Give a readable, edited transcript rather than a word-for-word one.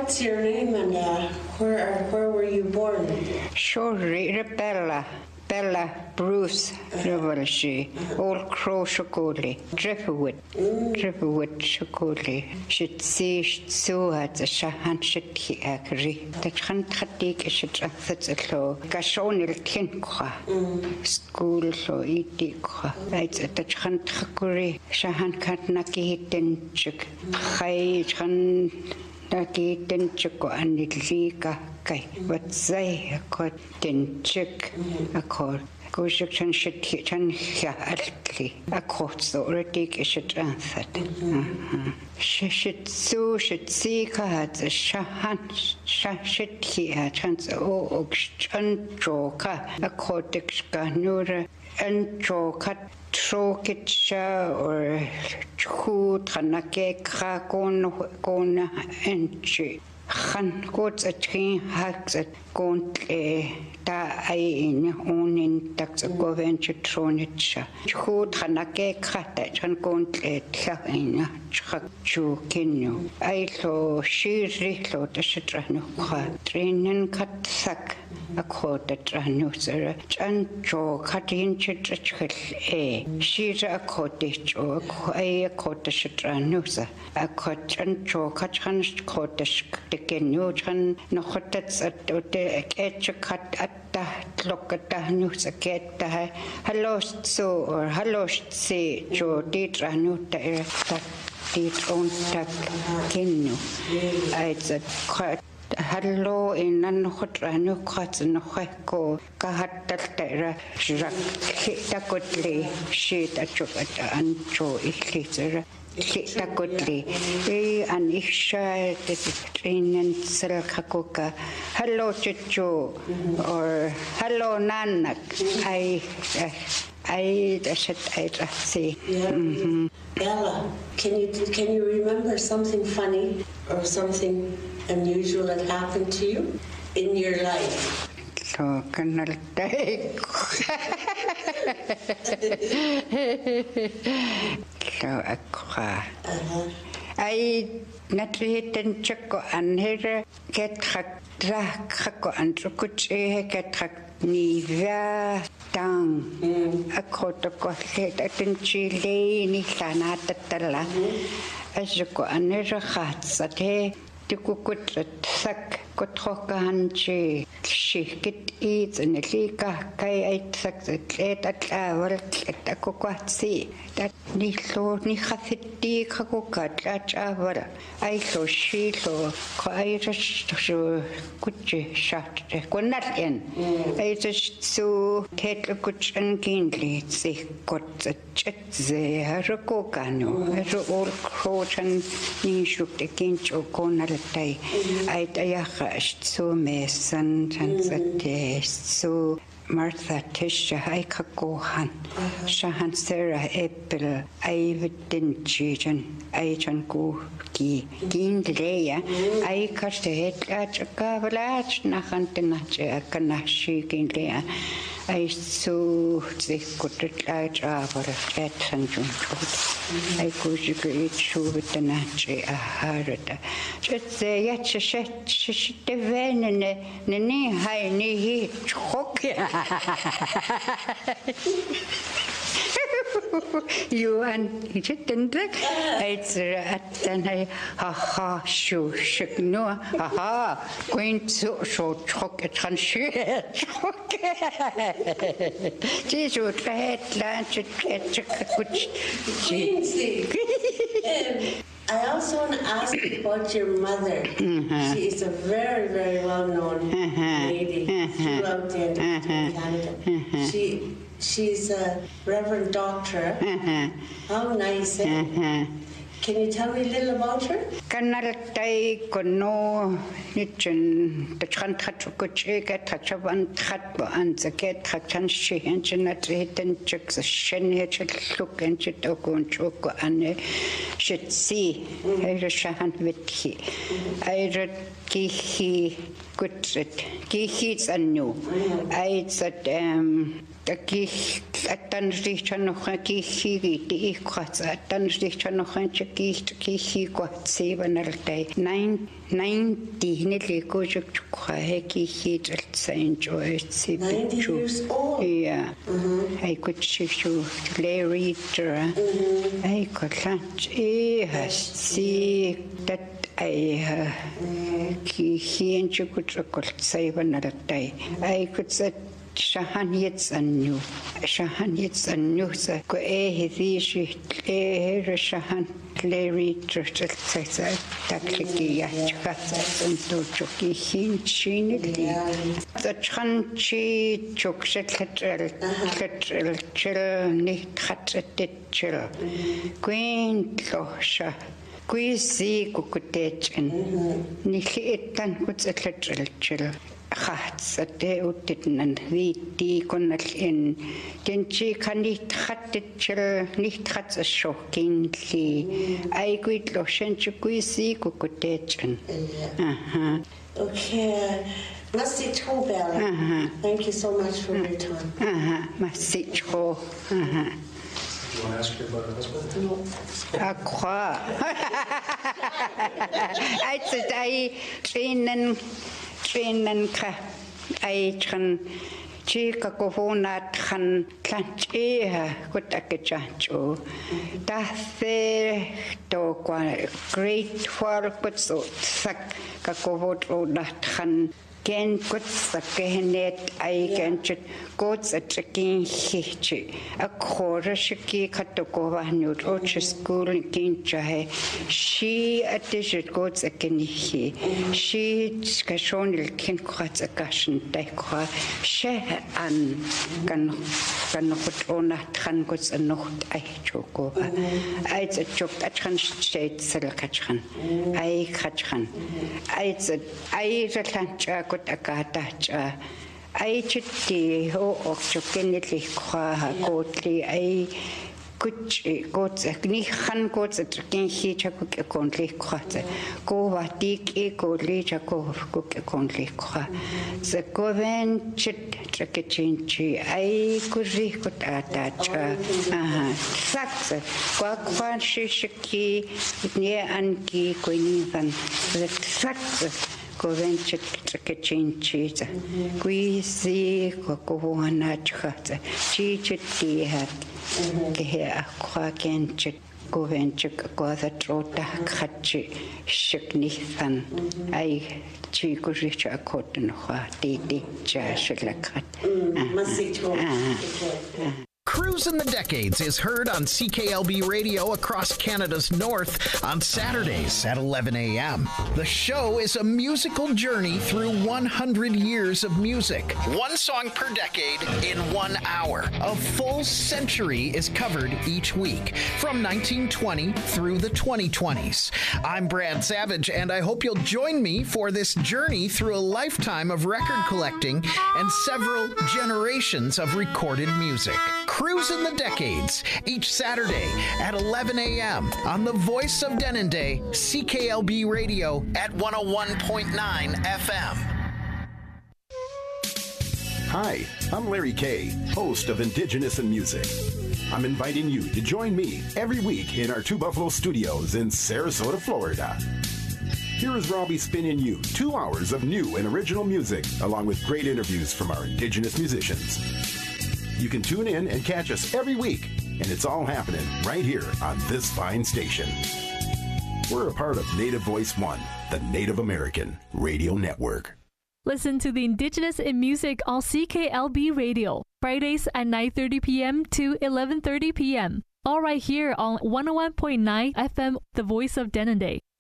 What's your name and where were you born? Sure, Bella Bruce Revelshi, Old Crow Shokoli, Driftwood Shokoli, should see so at the Shahan Shitki Akri, the Chantatik is a low, Gashonil Tinkwa, school so eatikwa, it's at the Chantakuri, Shahan Katnaki Denchik, Hai Chan. Naki denchiko anilika kai watsai akot denchik akot kushik chan shit chan ya altli akot so redik ishit ansat shit so shit see ka hat shahan shit hi chan so chan joka akot dikska nura and joka Trokitcha or Chu Tanake Krakon Enchi. Han goes a train hacks at Gontle da in owning tax of Goventure Tronitcha. Chu Tanake Kratach and Gontle Tlahina Chu Kinu. I saw she rilo the Shitrano train cut sack. A quarter tranuser, and Joe cutting chitrachel she's a cottage or a cottage tranuser, a cotch and Joe catchan cottage, the genujan, no hotats at the edge cut at the clock at the news a get the hello so or hello say Joe did ranuta that did on tap kinu. It's a quite. Hello in an hotranu cuts and hoeko, Kahatatera, Jacques, Takotli, she that you at and Joe Ichlizer, Takotli, and Isha, the train and Selkakoka, hello Chicho, or hello Nanak, I said I say. Bella, can you remember something funny or something unusual that happened to you in your life? So can I take? So I not written Chaco and here get Hako and Trukuchi get Nivea Tang. A coat of coffee at Chile, Nisanata Tala. As you go and here hats at he. Kukut sak kotrokanchi shikit eats and lika kai ait sak et at our at kukwatsi that ni so ni hafiti kakukat at our I so she so kai just so kuchi shat kunat in I just so tet kuch and kindly see got a chet ze harukokano as all croach and ni shook the kinch konal day I so Mason and so Martha Tisha I Kakohan Shahan Sarah April I didn't chicken I can go key Gindleya I cut the head at a cavalage Nahantinach a Kanashi Gindleya I so they could large hour at and I could great shoe with the nachi a harada. Just say, yet she the vein and the knee high knee choke. You and he didn't it's and I ha shoe shook no ha going to so choke it and she choke. She's your head lunch I also want to ask about your mother. She is a very, very well-known lady throughout the entire Canada. She's a Reverend Doctor. How nice, eh? Can you tell me a little about her? Kanaltai kono nichen the chantat get tachavan tatba and the get tachan she and chinat hidden chicks a shen hitch look and chitoko choko and should see I shahan with he. I read kihi good kihi's a new. I said the атаннерлихчаннорра кииллигиити ииккуата атаннерлихчаннорра кииллигуатсиваналтай 90 ниликуужукчуккуа кииллиитерлтсаинчуатси 90 years old. Yeah. I could see you Larry I could lunch see that I could save another day. I could say Shahan jetzt an new. Shahan jetzt an new. Go he Shahan Larry Takliki and Chucky Hinchin. The Chanchi Chukset chill, nicht hat chill. Queen Losha. Quisi Kukutechin. Nihitan puts a little chill. Hats at the Utitnan, the Conal den she kann nicht hat es schockingly. I quit Loshen Chukwisi Kukutechen. Okay. Message ho, Bella. Thank you so much for your time. Message ho. Do you want to ask her about her husband? No. I said I trainen ka I can Chica Govonat can clanch good accajancho. Dath to great for good so sack Kakovot or that can Ken good sakenet I can goats a tricking hitchy. A chorashiki katokova new roach school in Kinchahe. She a digit goats a kenihi. She skashonil kinquats a gashin dekwa. She an can put on a tran goods a note I chokova. I'd a joke that can shade silkachan. I catchan. I'd a lancha. Akatacha. I chitty ho okchokenitli kwa gotli I goats a knihan goats a tricking hitch a cook a contly quata. Go what dick e go leach a go cook a contly qua. The goven chit trickachinchi I could recot atacha. Saxa quaquan shishiki near anki quinithan. The saxa. Govenchit tricachinchita. Quisi Kokowanachata. Chichit hat. Gehe Quakenchit. Govenchik Gotha Trota Kachi Shiknithan. I Chikurich a cotton hua, Didi Jashilakat. Cruising the Decades is heard on CKLB Radio across Canada's north on Saturdays at 11 a.m. The show is a musical journey through 100 years of music. One song per decade in 1 hour. A full century is covered each week, from 1920 through the 2020s. I'm Brad Savage, and I hope you'll join me for this journey through a lifetime of record collecting and several generations of recorded music. Cruising the Decades, each Saturday at 11 a.m. on the Voice of Denendeh, CKLB Radio at 101.9 FM. Hi, I'm Larry Kay, host of Indigenous in Music. I'm inviting you to join me every week in our Two Buffalo studios in Sarasota, Florida. Here is Robbie spinning you 2 hours of new and original music, along with great interviews from our Indigenous musicians. You can tune in and catch us every week, and it's all happening right here on this fine station. We're a part of Native Voice One, the Native American Radio Network. Listen to the Indigenous in Music on CKLB Radio, Fridays at 9:30 p.m. to 11:30 p.m. All right here on 101.9 FM, The Voice of Denendeh.